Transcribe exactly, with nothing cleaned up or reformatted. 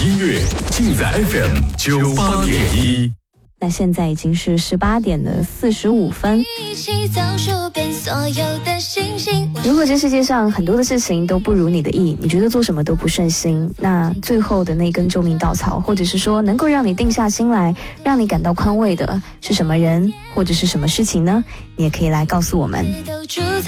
音乐尽在 F M 九八点一。 那现在已经是十八点的四十五分。如果这世界上很多的事情都不如你的意，你觉得做什么都不顺心，那最后的那根救命稻草，或者是说能够让你定下心来，让你感到宽慰的是什么人或者是什么事情呢？你也可以来告诉我们。